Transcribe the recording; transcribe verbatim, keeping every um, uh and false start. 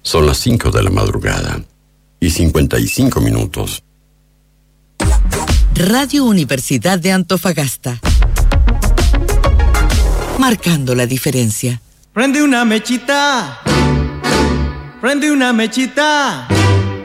Son las cinco de la madrugada y cincuenta y cinco minutos. Radio Universidad de Antofagasta. Marcando la diferencia. Prende una mechita, prende una mechita,